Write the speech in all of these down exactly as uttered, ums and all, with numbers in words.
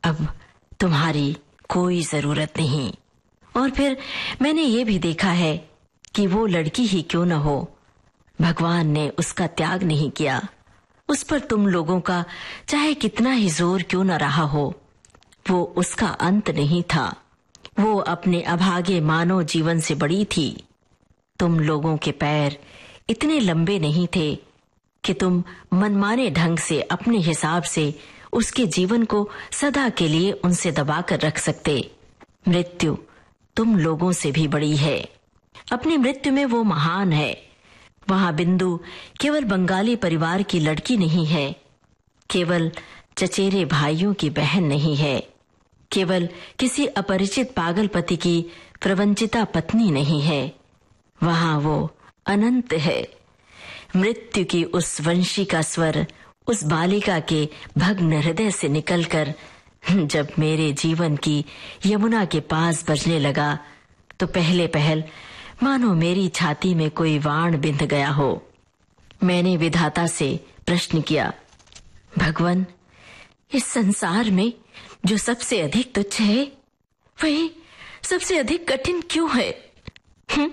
अब तुम्हारी कोई जरूरत नहीं। और फिर मैंने ये भी देखा है कि वो लड़की ही क्यों न हो, भगवान ने उसका त्याग नहीं किया। उस पर तुम लोगों का चाहे कितना ही जोर क्यों न रहा हो, वो उसका अंत नहीं था। वो अपने अभागे मानव जीवन से बड़ी थी। तुम लोगों के पैर इतने लंबे नहीं थे कि तुम मनमाने ढंग से अपने हिसाब से उसके जीवन को सदा के लिए उनसे दबाकर रख सकते। मृत्यु तुम लोगों से भी बड़ी है। अपनी मृत्यु में वो महान है। वहां बिंदु केवल बंगाली परिवार की लड़की नहीं है, केवल चचेरे भाइयों की बहन नहीं है, केवल किसी अपरिचित पागलपति की प्रवंचिता पत्नी नहीं है। वहां वो अनंत है। मृत्यु की उस वंशी का स्वर उस बालिका के भग्न हृदय से निकलकर जब मेरे जीवन की यमुना के पास बजने लगा तो पहले पहल मानो मेरी छाती में कोई वाण बिंध गया हो। मैंने विधाता से प्रश्न किया, भगवान, इस संसार में जो सबसे अधिक तुच्छ है वही सबसे अधिक कठिन क्यों है? हुँ?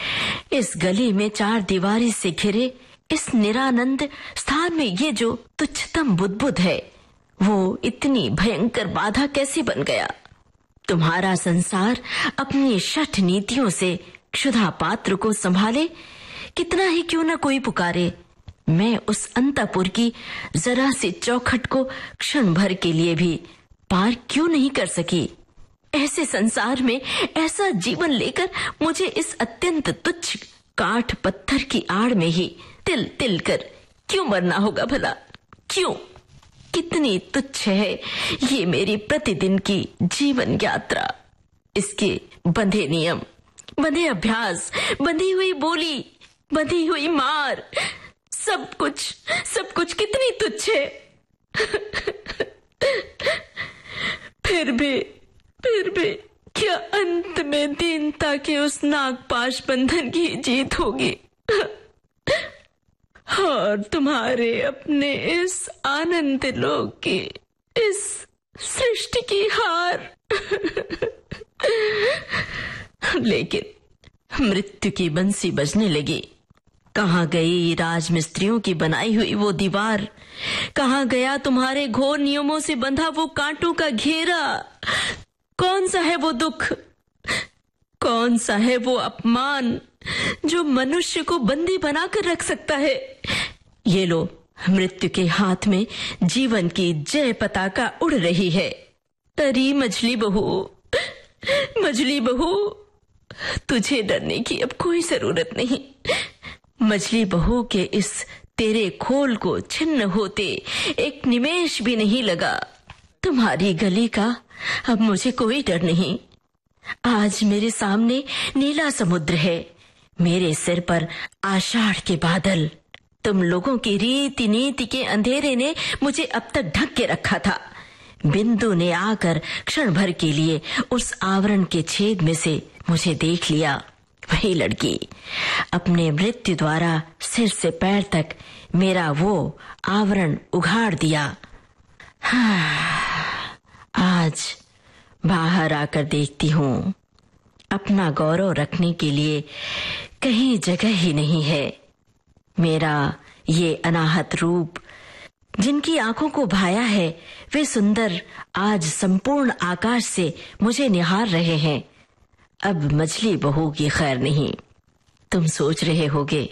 इस गली में चार दीवारी से घिरे इस निरानंद स्थान में ये जो तुच्छतम बुद्बुद है वो इतनी भयंकर बाधा कैसे बन गया? तुम्हारा संसार अपनी शठ नीतियों से क्षुधा पात्र को संभाले, कितना ही क्यों न कोई पुकारे, मैं उस अंतपुर की जरा सी चौखट को क्षण भर के लिए भी पार क्यों नहीं कर सकी? ऐसे संसार में ऐसा जीवन लेकर मुझे इस अत्यंत तुच्छ काठ पत्थर की आड़ में ही तिल तिल कर क्यों मरना होगा भला? क्यों? कितनी तुच्छ है ये मेरी प्रतिदिन की जीवन यात्रा। इसके बंधे नियम, बंधे अभ्यास, बंधी हुई बोली, बंधी हुई मार, सब कुछ सब कुछ कितनी तुच्छ है। फिर भी फिर भी क्या अंत में दीनता के उस नागपाश बंधन की जीत होगी और तुम्हारे अपने इस आनंद लोक की, इस सृष्टि की हार। लेकिन मृत्यु की बंसी बजने लगी। कहाँ गई राजमिस्त्रियों की बनाई हुई वो दीवार? कहाँ गया तुम्हारे घोर नियमों से बंधा वो कांटों का घेरा? कौन सा है वो दुख, कौन सा है वो अपमान जो मनुष्य को बंदी बनाकर रख सकता है? ये लो, मृत्यु के हाथ में जीवन की जय पताका उड़ रही है। अरे मछली बहू, मछली बहू, तुझे डरने की अब कोई जरूरत नहीं। मछली बहू के इस तेरे खोल को छिन्न होते एक निमेष भी नहीं लगा। तुम्हारी गली का अब मुझे कोई डर नहीं। आज मेरे सामने नीला समुद्र है, मेरे सिर पर आषाढ़ के बादल। तुम लोगों की रीति नीति के अंधेरे ने मुझे अब तक ढक के रखा था। बिंदु ने आकर क्षण भर के लिए उस आवरण के छेद में से मुझे देख लिया। वही लड़की अपने मृत्यु द्वारा सिर से पैर तक मेरा वो आवरण उघाड़ दिया। आज बाहर आकर देखती हूँ, अपना गौरव रखने के लिए कहीं जगह ही नहीं है। मेरा ये अनाहत रूप, जिनकी आंखों को भाया है, वे सुंदर आज संपूर्ण आकाश से मुझे निहार रहे हैं। अब मछली बहू की खैर नहीं। तुम सोच रहे होगे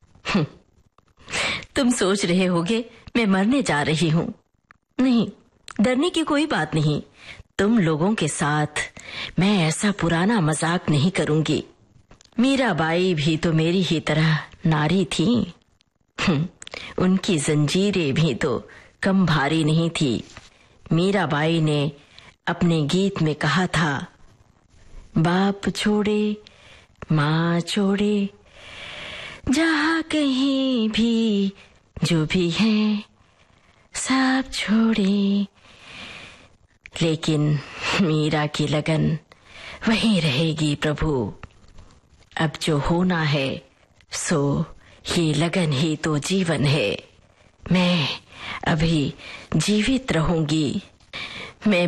तुम सोच रहे होगे मैं मरने जा रही हूँ। नहीं, डरने की कोई बात नहीं। तुम लोगों के साथ मैं ऐसा पुराना मजाक नहीं करूंगी। मीराबाई भी तो मेरी ही तरह नारी थी। उनकी जंजीरें भी तो कम भारी नहीं थी। मीराबाई ने अपने गीत में कहा था, बाप छोड़े माँ छोड़े, जहाँ कहीं भी जो भी है सब छोड़े। लेकिन मीरा की लगन वहीं रहेगी प्रभु। अब जो होना है सो ये लगन ही तो जीवन है। मैं अभी जीवित रहूंगी। मैं